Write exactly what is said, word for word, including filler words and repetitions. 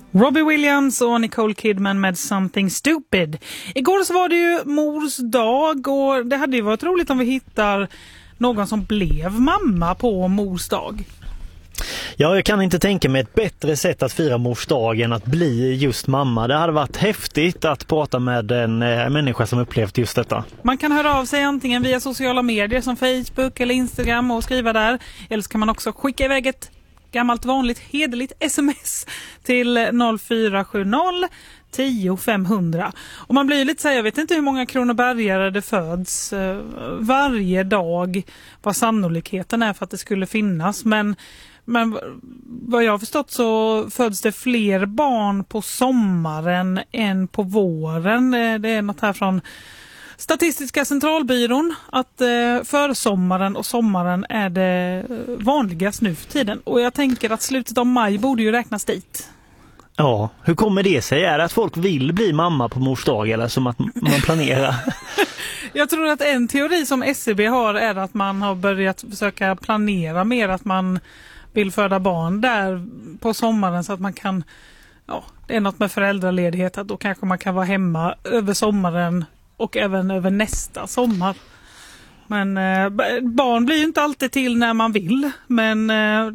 Robbie Williams och Nicole Kidman med Something Stupid. Igår så var det ju mors dag och det hade ju varit roligt om vi hittar någon som blev mamma på mors dag. Ja, jag kan inte tänka mig ett bättre sätt att fira mors dag än att bli just mamma. Det hade varit häftigt att prata med en äh, människa som upplevt just detta. Man kan höra av sig antingen via sociala medier som Facebook eller Instagram och skriva där. Eller så kan man också skicka iväg ett gammalt vanligt hederligt sms till noll fyra sju noll tio fem hundra. Och man blir lite så här, jag vet inte hur många kronobergare det föds eh, varje dag, vad sannolikheten är för att det skulle finnas, men Men vad jag har förstått så föds det fler barn på sommaren än på våren. Det är något här från Statistiska centralbyrån att eh, försommaren och sommaren är det vanligast nu för tiden. Och jag tänker att slutet av maj borde ju räknas dit. Ja, hur kommer det sig? Är det att folk vill bli mamma på mors dag eller som att man planerar? Jag tror att en teori som S C B har är att man har börjat försöka planera mer, att man vill föda barn där på sommaren så att man kan, ja, det är något med föräldraledighet att då kanske man kan vara hemma över sommaren och även över nästa sommar. Men eh, barn blir ju inte alltid till när man vill, men eh,